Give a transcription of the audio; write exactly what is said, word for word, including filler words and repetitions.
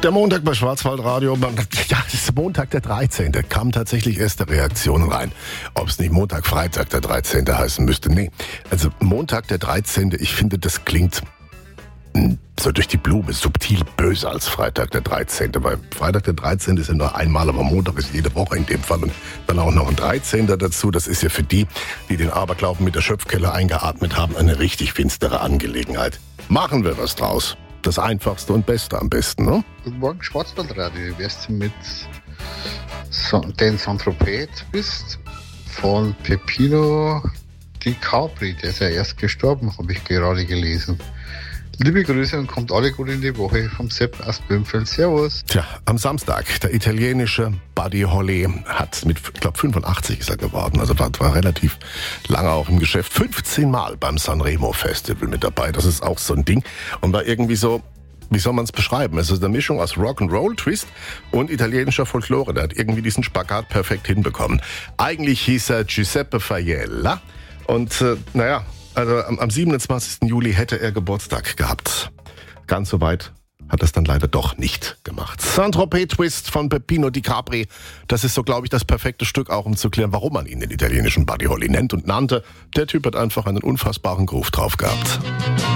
Der Montag bei Schwarzwaldradio, ja, es ist Montag der dreizehnte Kam tatsächlich erste Reaktionen rein. Ob es nicht Montag, Freitag der dreizehnte heißen müsste, nee. Also Montag der dreizehnte ich finde, das klingt mh, so durch die Blume subtil böser als Freitag der dreizehnte Weil Freitag der dreizehnte ist ja nur einmal, aber Montag ist jede Woche in dem Fall. Und dann auch noch ein dreizehnter dazu. Das ist ja für die, die den Aberglauben mit der Schöpfkelle eingeatmet haben, eine richtig finstere Angelegenheit. Machen wir was draus. Das Einfachste und Beste am besten, ne? Guten Morgen, Schwarzwaldradio. Wie wär's denn mit so, den Saint-Tropez von Peppino Di Capri? Der ist ja erst gestorben, habe ich gerade gelesen. Liebe Grüße und kommt alle gut in die Woche vom Sepp aus Böhmfeld. Servus. Tja, am Samstag, der italienische Buddy Holly hat mit, ich glaube, fünfundachtzig ist er geworden, also war, war relativ lange auch im Geschäft, fünfzehn Mal beim Sanremo Festival mit dabei, das ist auch so ein Ding und war irgendwie so, wie soll man es beschreiben? Es ist eine Mischung aus Rock'n'Roll, Twist und italienischer Folklore, der hat irgendwie diesen Spagat perfekt hinbekommen. Eigentlich hieß er Giuseppe Faiella und äh, naja, Also am, am siebenundzwanzigsten Juli hätte er Geburtstag gehabt. Ganz so weit hat es dann leider doch nicht gemacht. Saint-Tropez Twist von Peppino Di Capri. Das ist so, glaube ich, das perfekte Stück auch, um zu klären, warum man ihn den italienischen Buddy Holly nennt und nannte. Der Typ hat einfach einen unfassbaren Groove drauf gehabt.